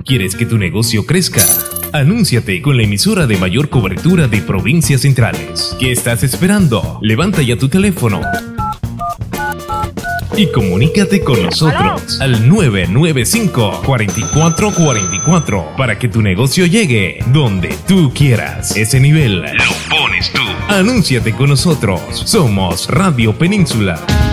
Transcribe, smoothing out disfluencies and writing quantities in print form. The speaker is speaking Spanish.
¿Quieres que tu negocio crezca? Anúnciate con la emisora de mayor cobertura de provincias centrales. ¿Qué estás esperando? Levanta ya tu teléfono y comunícate con nosotros al 995-4444 para que tu negocio llegue donde tú quieras. Ese nivel lo pones tú. Anúnciate con nosotros. Somos Radio Península.